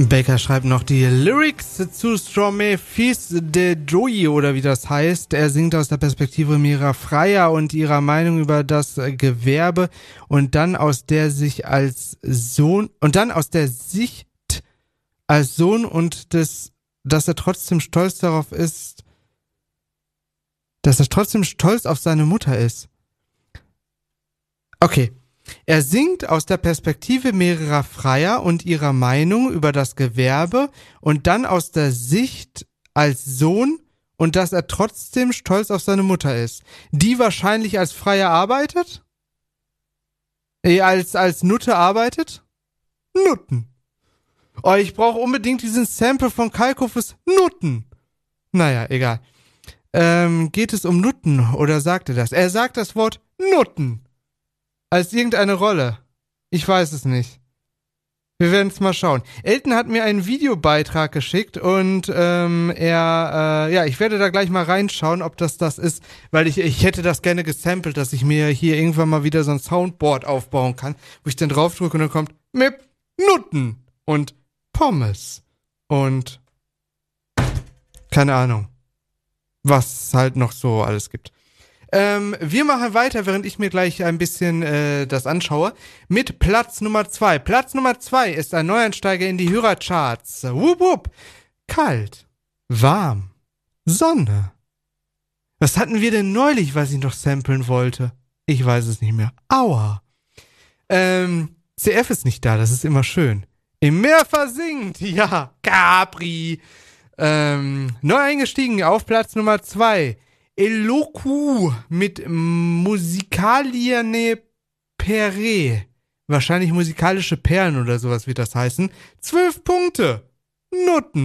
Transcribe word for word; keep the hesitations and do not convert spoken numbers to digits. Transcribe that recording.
Baker schreibt noch die Lyrics zu Stromae Fils de Joey oder wie das heißt. Er singt aus der Perspektive mehrerer Freier und ihrer Meinung über das Gewerbe und dann aus der sich als Sohn und dann aus der Sicht als Sohn und des, dass er trotzdem stolz darauf ist, dass er trotzdem stolz auf seine Mutter ist. Okay. Er singt aus der Perspektive mehrerer Freier und ihrer Meinung über das Gewerbe und dann aus der Sicht als Sohn und dass er trotzdem stolz auf seine Mutter ist. Die wahrscheinlich als Freier arbeitet? Äh, als, als Nutte arbeitet? Nutten. Oh, ich brauche unbedingt diesen Sample von Kalko fürs Nutten. Naja, egal. Ähm, geht es um Nutten oder sagt er das? Er sagt das Wort Nutten. Als irgendeine Rolle. Ich weiß es nicht. Wir werden es mal schauen. Elton hat mir einen Videobeitrag geschickt und ähm, er, äh, ja, ich werde da gleich mal reinschauen, ob das das ist, weil ich ich hätte das gerne gesampelt, dass ich mir hier irgendwann mal wieder so ein Soundboard aufbauen kann, wo ich dann draufdrücke und dann kommt Mip, Nutten und Pommes und keine Ahnung, was es halt noch so alles gibt. Ähm, wir machen weiter, während ich mir gleich ein bisschen äh, das anschaue, mit Platz Nummer zwei. Platz Nummer zwei ist ein Neueinsteiger in die Hörercharts. Wupp, wupp. Kalt, warm, Sonne. Was hatten wir denn neulich, was ich noch samplen wollte? Ich weiß es nicht mehr. Aua. Ähm, C F ist nicht da, das ist immer schön. Im Meer versinkt, ja, Capri. Ähm, neu eingestiegen auf Platz Nummer zwei. Eloku mit Musikalierne Perre. Wahrscheinlich musikalische Perlen oder sowas wird das heißen. Zwölf Punkte. Nutten.